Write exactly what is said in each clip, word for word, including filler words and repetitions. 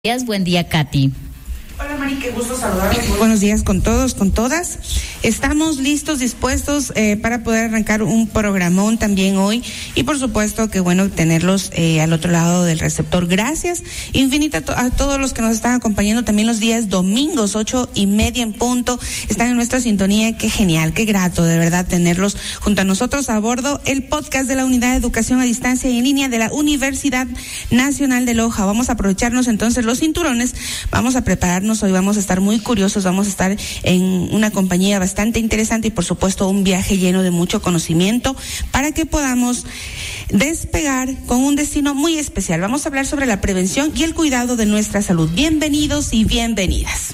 días, buen día, Katy. Hola, Mari, qué gusto saludarlos. Buenos días con todos, con todas. Estamos listos, dispuestos eh, para poder arrancar un programón también hoy y por supuesto que bueno tenerlos eh, al otro lado del receptor. Gracias infinita a, to- a todos los que nos están acompañando también los días domingos, ocho y media en punto. Están en nuestra sintonía. Qué genial, qué grato de verdad tenerlos junto a nosotros a bordo el podcast de la Unidad de Educación a Distancia y en Línea de la Universidad Nacional de Loja. Vamos a aprovecharnos entonces los cinturones, vamos a prepararnos. Hoy vamos a estar muy curiosos, vamos a estar en una compañía bastante interesante y por supuesto un viaje lleno de mucho conocimiento para que podamos despegar con un destino muy especial. Vamos a hablar sobre la prevención y el cuidado de nuestra salud. Bienvenidos y bienvenidas.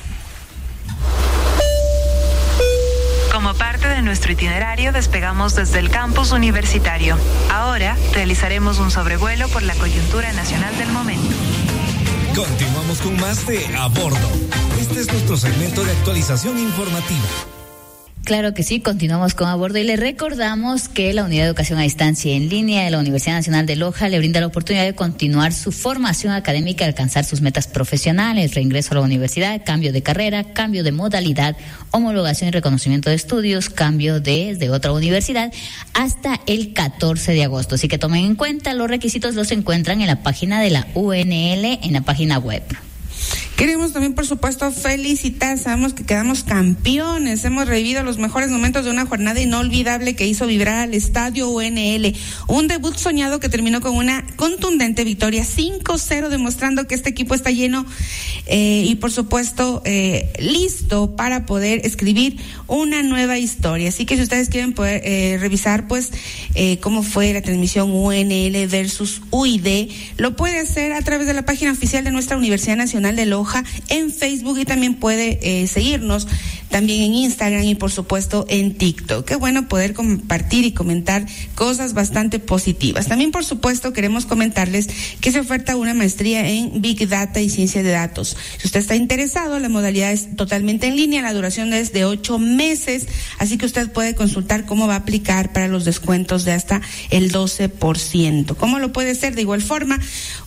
Como parte de nuestro itinerario, despegamos desde el campus universitario. Ahora realizaremos un sobrevuelo por la coyuntura nacional del momento. Continuamos con más de A Bordo. Este es nuestro segmento de actualización informativa. Claro que sí, continuamos con A Bordo y le recordamos que la Unidad de Educación a Distancia en Línea de la Universidad Nacional de Loja le brinda la oportunidad de continuar su formación académica y alcanzar sus metas profesionales, reingreso a la universidad, cambio de carrera, cambio de modalidad, homologación y reconocimiento de estudios, cambio de, de otra universidad, hasta el catorce de agosto. Así que tomen en cuenta, los requisitos los encuentran en la página de la U N L, en la página web. Queremos también, por supuesto, felicitar. Sabemos que quedamos campeones. Hemos revivido los mejores momentos de una jornada inolvidable que hizo vibrar al Estadio U N L. Un debut soñado que terminó con una contundente victoria cinco cero, demostrando que este equipo está lleno eh, y, por supuesto, eh, listo para poder escribir una nueva historia. Así que si ustedes quieren poder eh, revisar, pues, eh, cómo fue la transmisión U N L versus U I D, lo puede hacer a través de la página oficial de nuestra Universidad Nacional de Loja en Facebook y también puede eh, seguirnos también en Instagram y por supuesto en TikTok. Qué bueno poder compartir y comentar cosas bastante positivas. También por supuesto queremos comentarles que se oferta una maestría en Big Data y Ciencia de Datos. Si usted está interesado, la modalidad es totalmente en línea, la duración es de ocho meses, así que usted puede consultar cómo va a aplicar para los descuentos de hasta el doce por ciento. ¿Cómo lo puede hacer? De igual forma,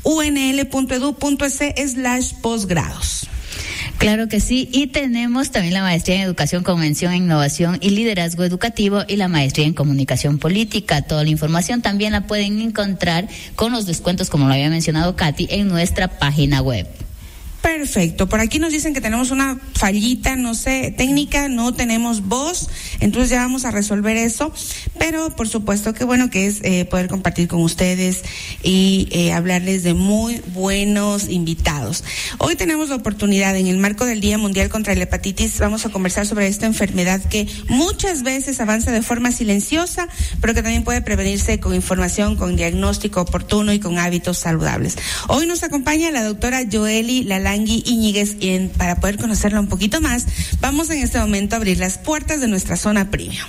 unl.edu.es slash posgrados. Claro que sí, y tenemos también la maestría en Educación con mención en Innovación y Liderazgo Educativo y la maestría en Comunicación Política. Toda la información también la pueden encontrar con los descuentos, como lo había mencionado Katy, en nuestra página web. Perfecto, por aquí nos dicen que tenemos una fallita, no sé, técnica, no tenemos voz, entonces ya vamos a resolver eso, pero por supuesto que bueno que es eh, poder compartir con ustedes y eh, hablarles de muy buenos invitados. Hoy tenemos la oportunidad, en el marco del Día Mundial contra la Hepatitis, vamos a conversar sobre esta enfermedad que muchas veces avanza de forma silenciosa, pero que también puede prevenirse con información, con diagnóstico oportuno y con hábitos saludables. Hoy nos acompaña la doctora Joely Lalangui Íñiguez y en, para poder conocerla un poquito más, vamos en este momento a abrir las puertas de nuestra zona premium.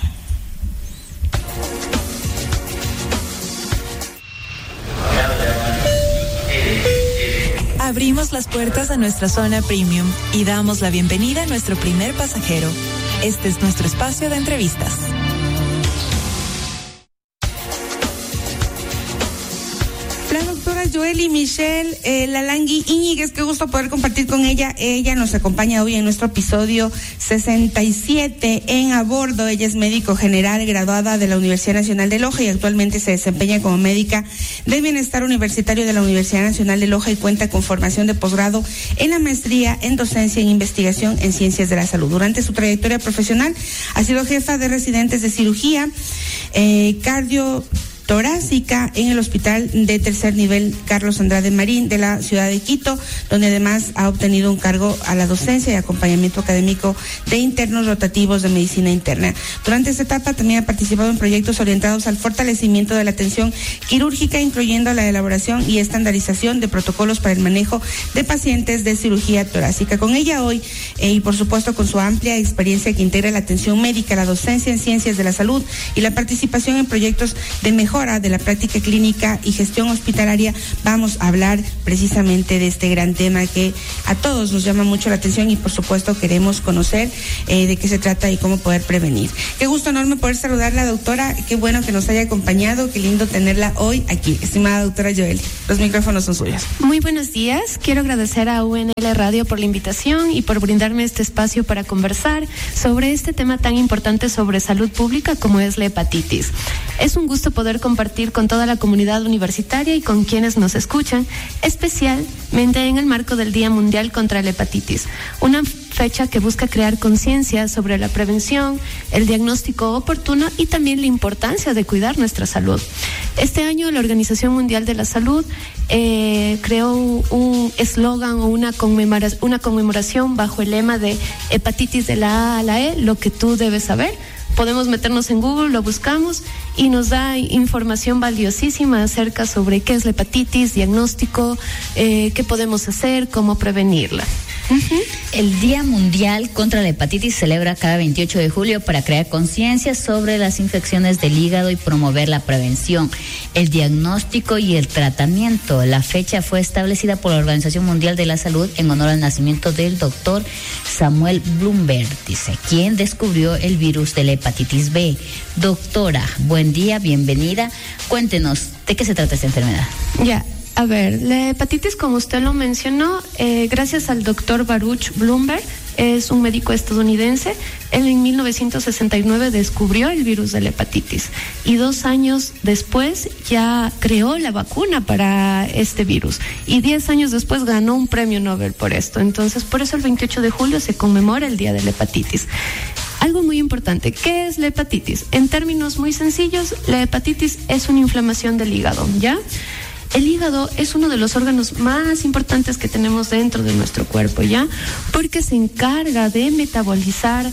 Abrimos las puertas a nuestra zona premium y damos la bienvenida a nuestro primer pasajero. Este es nuestro espacio de entrevistas. Joely Michelle eh, Lalangui Íñiguez, qué gusto poder compartir con ella. Ella nos acompaña hoy en nuestro episodio sesenta y siete en A Bordo. Ella es médico general graduada de la Universidad Nacional de Loja y actualmente se desempeña como médica de bienestar universitario de la Universidad Nacional de Loja y cuenta con formación de posgrado en la maestría en docencia e investigación en ciencias de la salud. Durante su trayectoria profesional ha sido jefa de residentes de cirugía, eh, cardio torácica en el Hospital de Tercer Nivel Carlos Andrade Marín de la ciudad de Quito, donde además ha obtenido un cargo a la docencia y acompañamiento académico de internos rotativos de medicina interna. Durante esta etapa también ha participado en proyectos orientados al fortalecimiento de la atención quirúrgica, incluyendo la elaboración y estandarización de protocolos para el manejo de pacientes de cirugía torácica. Con ella hoy, eh, y por supuesto con su amplia experiencia que integra la atención médica, la docencia en ciencias de la salud y la participación en proyectos de mejora de la práctica clínica y gestión hospitalaria, vamos a hablar precisamente de este gran tema que a todos nos llama mucho la atención y por supuesto queremos conocer eh, de qué se trata y cómo poder prevenir. Qué gusto enorme poder saludarla, doctora, qué bueno que nos haya acompañado, qué lindo tenerla hoy aquí. Estimada doctora Joely, los micrófonos son suyos. Muy buenos días, quiero agradecer a U N L Radio por la invitación y por brindarme este espacio para conversar sobre este tema tan importante sobre salud pública como es la hepatitis. Es un gusto poder compartir con toda la comunidad universitaria y con quienes nos escuchan, especialmente en el marco del Día Mundial contra la Hepatitis, una fecha que busca crear conciencia sobre la prevención, el diagnóstico oportuno y también la importancia de cuidar nuestra salud. Este año la Organización Mundial de la Salud eh, creó un eslogan o una, conmemora, una conmemoración bajo el lema de hepatitis de la A a la E, lo que tú debes saber. Podemos meternos en Google, lo buscamos y nos da información valiosísima acerca sobre qué es la hepatitis, diagnóstico, eh, qué podemos hacer, cómo prevenirla. Uh-huh. El Día Mundial contra la Hepatitis se celebra cada veintiocho de julio para crear conciencia sobre las infecciones del hígado y promover la prevención, el diagnóstico y el tratamiento. La fecha fue establecida por la Organización Mundial de la Salud en honor al nacimiento del doctor Samuel Blumberg, dice, quien descubrió el virus de la hepatitis B. Doctora, buen día, bienvenida. Cuéntenos, ¿de qué se trata esta enfermedad? Ya. A ver, la hepatitis, como usted lo mencionó, eh, gracias al doctor Baruch Blumberg, es un médico estadounidense. Él en mil novecientos sesenta y nueve descubrió el virus de la hepatitis y dos años después ya creó la vacuna para este virus y diez años después ganó un premio Nobel por esto. Entonces, por eso el veintiocho de julio se conmemora el Día de la Hepatitis. Algo muy importante, ¿qué es la hepatitis? En términos muy sencillos, la hepatitis es una inflamación del hígado, ¿ya? El hígado es uno de los órganos más importantes que tenemos dentro de nuestro cuerpo, ¿ya? Porque se encarga de metabolizar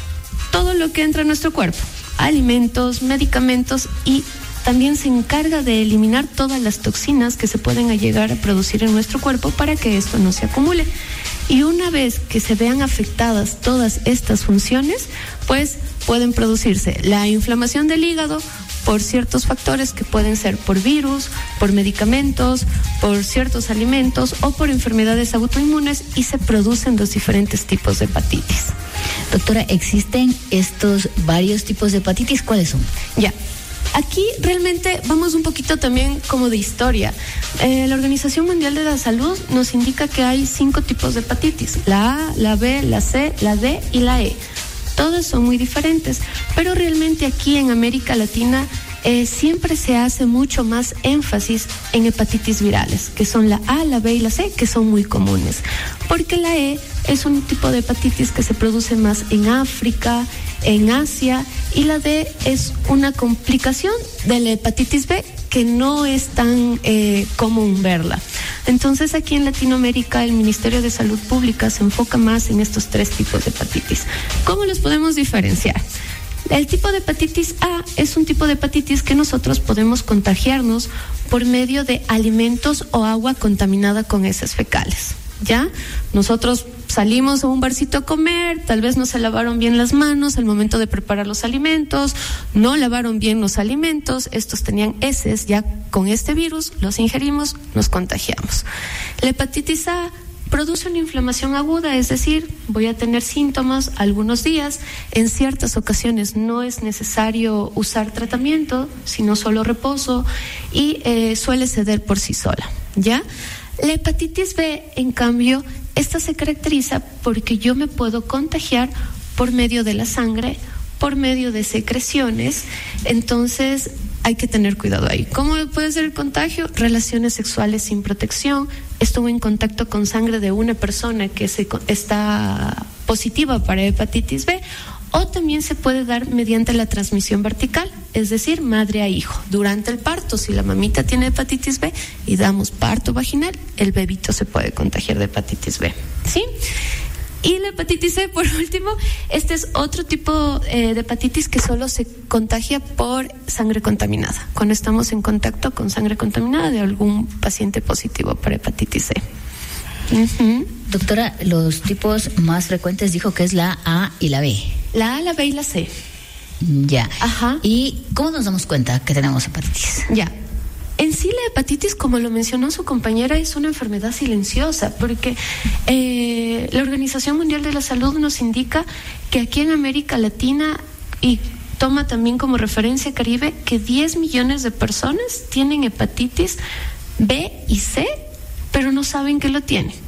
todo lo que entra a nuestro cuerpo, alimentos, medicamentos, y también se encarga de eliminar todas las toxinas que se pueden llegar a producir en nuestro cuerpo para que esto no se acumule. Y una vez que se vean afectadas todas estas funciones, pues pueden producirse la inflamación del hígado por ciertos factores que pueden ser por virus, por medicamentos, por ciertos alimentos o por enfermedades autoinmunes, y se producen los diferentes tipos de hepatitis. Doctora, ¿existen estos varios tipos de hepatitis? ¿Cuáles son? Ya. Aquí realmente vamos un poquito también como de historia. Eh, la Organización Mundial de la Salud nos indica que hay cinco tipos de hepatitis: la A, la B, la C, la D y la E. Todas son muy diferentes, pero realmente aquí en América Latina eh, siempre se hace mucho más énfasis en hepatitis virales, que son la A, la B y la C, que son muy comunes, porque la E es un tipo de hepatitis que se produce más en África, en Asia, y la D es una complicación de la hepatitis B que no es tan eh, común verla. Entonces aquí en Latinoamérica el Ministerio de Salud Pública se enfoca más en estos tres tipos de hepatitis. ¿Cómo los podemos diferenciar? El tipo de hepatitis A es un tipo de hepatitis que nosotros podemos contagiarnos por medio de alimentos o agua contaminada con heces fecales, ¿ya? Nosotros salimos a un barcito a comer, tal vez no se lavaron bien las manos al momento de preparar los alimentos, no lavaron bien los alimentos, estos tenían heces, ya con este virus los ingerimos, nos contagiamos. La hepatitis A produce una inflamación aguda, es decir, voy a tener síntomas algunos días, en ciertas ocasiones no es necesario usar tratamiento, sino solo reposo, y eh, suele ceder por sí sola, ¿ya? La hepatitis B, en cambio, esta se caracteriza porque yo me puedo contagiar por medio de la sangre, por medio de secreciones, entonces hay que tener cuidado ahí. ¿Cómo puede ser el contagio? Relaciones sexuales sin protección, estuvo en contacto con sangre de una persona que se, está positiva para hepatitis B, o también se puede dar mediante la transmisión vertical, es decir, madre a hijo. Durante el parto, si la mamita tiene hepatitis B y damos parto vaginal, el bebito se puede contagiar de hepatitis B, ¿sí? Y la hepatitis C, por último, este es otro tipo eh, de hepatitis que solo se contagia por sangre contaminada, cuando estamos en contacto con sangre contaminada de algún paciente positivo para hepatitis C. Uh-huh. Doctora, los tipos más frecuentes dijo que es la A y la B. La A, la B y la C. Ya. Ajá. ¿Y cómo nos damos cuenta que tenemos hepatitis? Ya. En sí, la hepatitis, como lo mencionó su compañera, es una enfermedad silenciosa, porque eh, la Organización Mundial de la Salud nos indica que aquí en América Latina, y toma también como referencia Caribe, que diez millones de personas tienen hepatitis B y C, pero no saben que lo tienen.